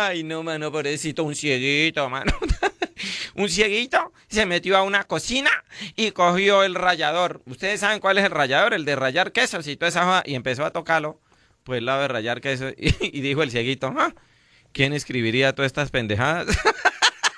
Ay, no, mano, pobrecito, un cieguito, mano. Un cieguito se metió a una cocina y cogió el rallador. ¿Ustedes saben cuál es el rallador? El de rallar quesos y toda esa joda, y empezó a tocarlo. Pues la de rallar queso. Y dijo el cieguito, ¿ah? ¿Quién escribiría todas estas pendejadas?